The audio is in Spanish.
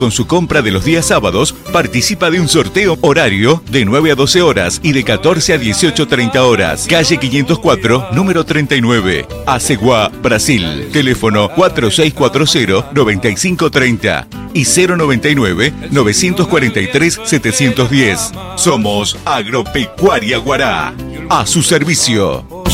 Con su compra de los días sábados, participa de un sorteo horario de 9 a 12 horas y de 14 a 18:30 horas. Calle 504, número 39, Aceguá, Brasil. Teléfono 4640-9530 y 099-943-710. Somos Agropecuaria Guará. A su servicio.